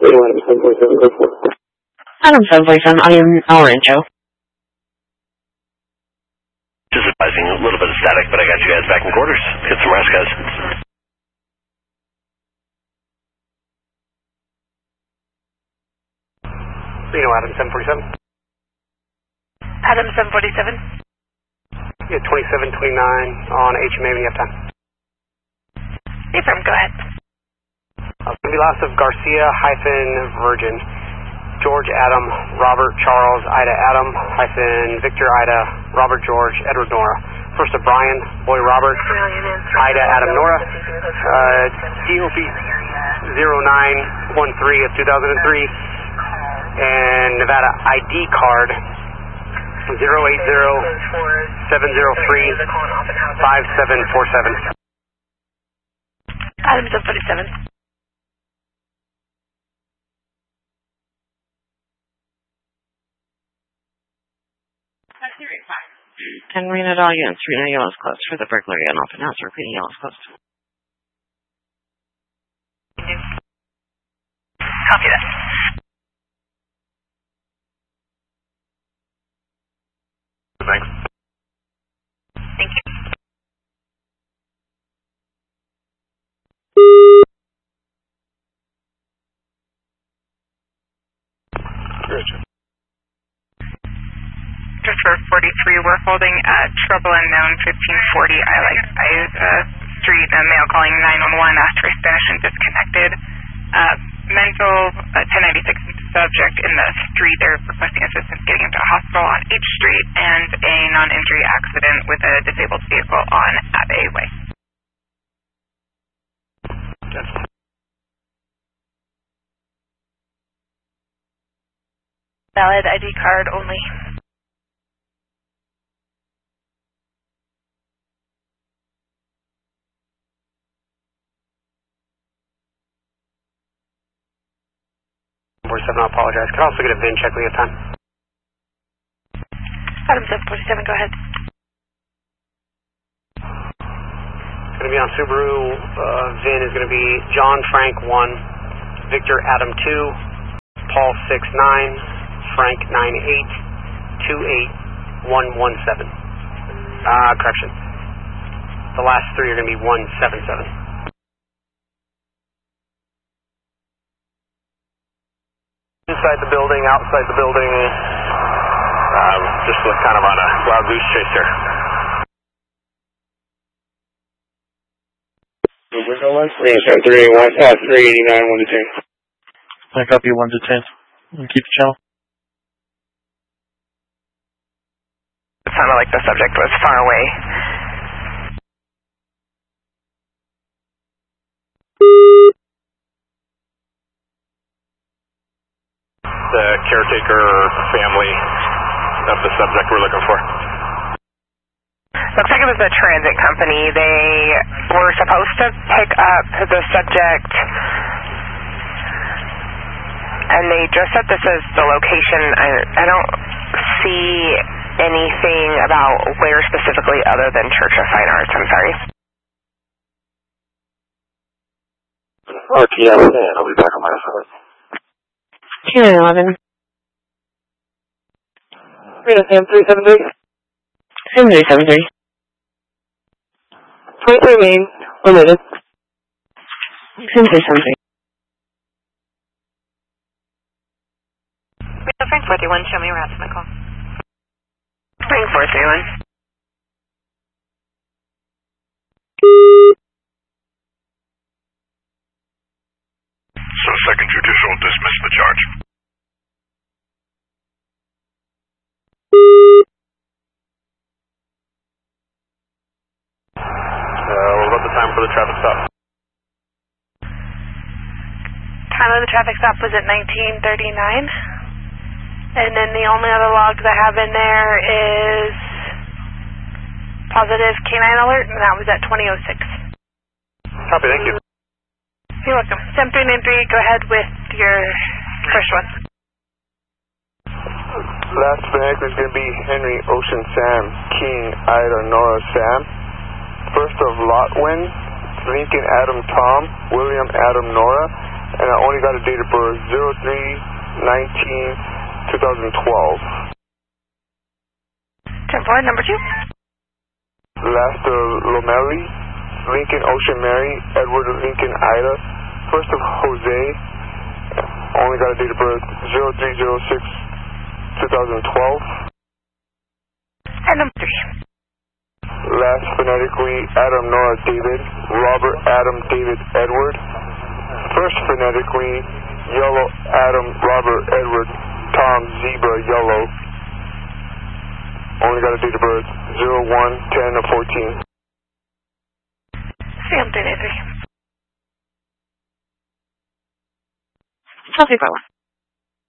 Adam 747, I am El Rancho. Just advising a little bit of static, but I got you guys back in quarters. Get some rest, guys. Adam 747. Adam 747. Yeah, 2729 on HMA when you have time. Affirm, go ahead. It's going to be loss of Garcia-Virgin. George Adam, Robert Charles, Ida Adam, Victor Ida, Robert George, Edward Nora. First of Brian, Boy Robert, Ida Adam Nora. DOP 0913 of 2003. And Nevada ID card 080-703-5747. Adam 747. And Reno Dog units, Reno Yellow's closed for the burglary and open house. Repeating, Yellow's closed. Copy that. Thanks. Thank you. For 43, we're holding trouble unknown 1540 Street, a male calling 911, asked for Spanish and disconnected. Mental 1096 subject in the street. They're requesting assistance getting into a hospital on H Street and a non-injury accident with a disabled vehicle on Abbey Way. Valid ID card only. I apologize. Could I also get a VIN check when you have time? Adam 747, go ahead. It's going to be on Subaru. VIN is going to be John Frank 1, Victor Adam 2, Paul 69, Frank 98, 28117. Correction. The last three are going to be 177. Inside the building, outside the building, just look kind of on a wild goose chase here. Window lens? 381, 389, 1 to 10. I copy 1 to 10. Keep the channel. It sounded like the subject was far away. The caretaker or family of the subject we're looking for. Looks like it was the transit company. They were supposed to pick up the subject, and they just said this is the location. I don't see anything about where specifically other than Church of Fine Arts. I'm sorry. RTL, I'll be back on my phone. 1011. Reno Sam 373. 7373. 23 main, limited. 7373. Frank 431, show me where else my call. Frank 431. So second judicial dismiss the charge. What about the time for the traffic stop? Time of the traffic stop was at 1939. And then the only other logs I have in there is positive canine alert, and that was at 2006. Copy, thank you. You're welcome. 7393, go ahead with your first one. Last vehicle is going to be Henry Ocean Sam, King Ida Nora Sam. First of Lotwin, Lincoln Adam Tom, William Adam Nora, and I only got a date of birth 03/19/2012. 10-4, number 2. Last of Lomeli, Lincoln Ocean Mary, Edward Lincoln Ida, first of Jose, only got a date of birth 03/06/2012. And number 3. Last phonetically, Adam Nora David, Robert Adam David Edward. First phonetically, Yellow Adam Robert Edward Tom Zebra Yellow. Only got a date of birth 01/10/14. Sam 393. Chelsea 51.